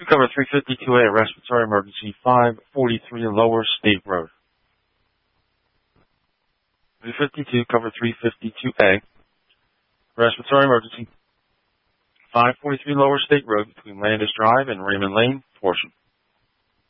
Cover 352A, respiratory emergency, 543 Lower State Road. 352, cover 352A, respiratory emergency, 543 Lower State Road between Landis Drive and Raymond Lane, portion.